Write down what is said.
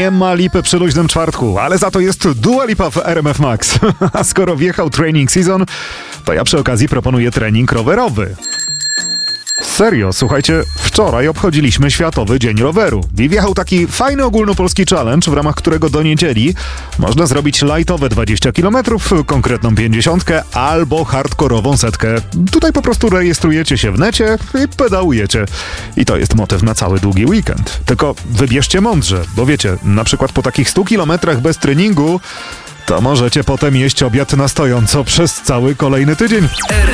nie ma lipy przy luźnym czwartku, ale za to jest Dua Lipa w RMF Max. A skoro wjechał training season, to ja przy okazji proponuję trening rowerowy. Serio, słuchajcie, wczoraj obchodziliśmy Światowy Dzień Roweru i wjechał taki fajny ogólnopolski challenge, w ramach którego do niedzieli można zrobić lightowe 20 km, konkretną 50 albo hardkorową setkę. Tutaj po prostu rejestrujecie się w necie i pedałujecie. I to jest motyw na cały długi weekend. Tylko wybierzcie mądrze, bo wiecie, na przykład po takich 100 kilometrach bez treningu to możecie potem jeść obiad na stojąco przez cały kolejny tydzień.